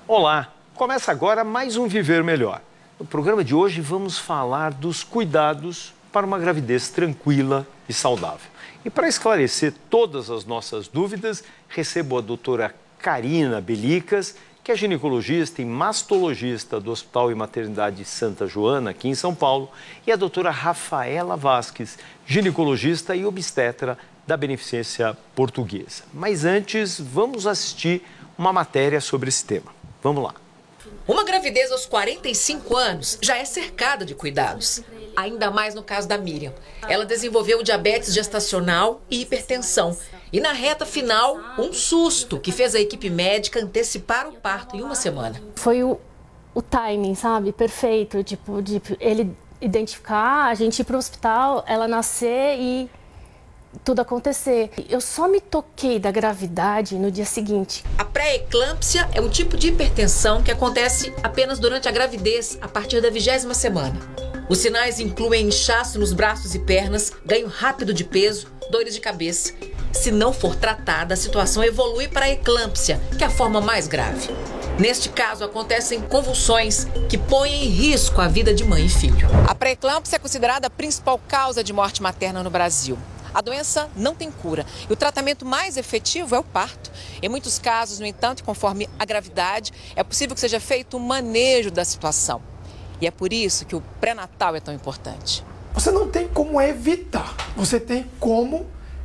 Olá, começa agora mais um Viver Melhor. No programa de hoje vamos falar dos cuidados para uma gravidez tranquila e saudável. E para esclarecer todas as nossas dúvidas, recebo a doutora Karina Belicas, que é ginecologista e mastologista do Hospital e Maternidade Santa Joana, aqui em São Paulo, e a doutora Rafaela Vasques, ginecologista e obstetra da Beneficência Portuguesa. Mas antes, vamos assistir uma matéria sobre esse tema. Vamos lá. Uma gravidez aos 45 anos já é cercada de cuidados, ainda mais no caso da Miriam. Ela desenvolveu diabetes gestacional e hipertensão. E na reta final, um susto que fez a equipe médica antecipar o parto em uma semana. Foi o timing, sabe? Perfeito, de ele identificar, a gente ir para o hospital, ela nascer e tudo acontecer. Eu só me toquei da gravidade no dia seguinte. A pré-eclâmpsia é um tipo de hipertensão que acontece apenas durante a gravidez, a partir da 20ª semana. Os sinais incluem inchaço nos braços e pernas, ganho rápido de peso, dores de cabeça. Se não for tratada, a situação evolui para a eclâmpsia, que é a forma mais grave. Neste caso, acontecem convulsões que põem em risco a vida de mãe e filho. A pré-eclâmpsia é considerada a principal causa de morte materna no Brasil. A doença não tem cura e o tratamento mais efetivo é o parto. Em muitos casos, no entanto, conforme a gravidade, é possível que seja feito um manejo da situação. E é por isso que o pré-natal é tão importante. Você não tem como evitar, você tem como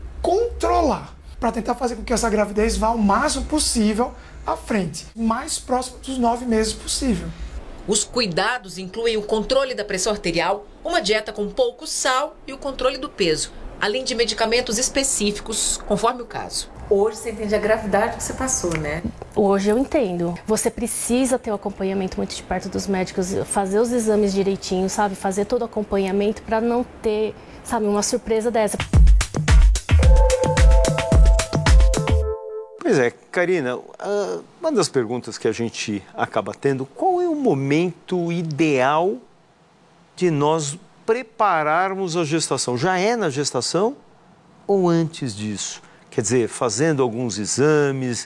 controlar para tentar fazer com que essa gravidez vá o máximo possível à frente, mais próximo dos 9 meses possível. Os cuidados incluem o controle da pressão arterial, uma dieta com pouco sal e o controle do peso, além de medicamentos específicos, conforme o caso. Hoje você entende a gravidade que você passou, né? Hoje eu entendo. Você precisa ter o acompanhamento muito de perto dos médicos, fazer os exames direitinho, sabe? Fazer todo o acompanhamento para não ter, sabe, uma surpresa dessa. Pois é, Karina, uma das perguntas que a gente acaba tendo, qual é o momento ideal de nós prepararmos a gestação? Já é na gestação ou antes disso? Quer dizer, fazendo alguns exames,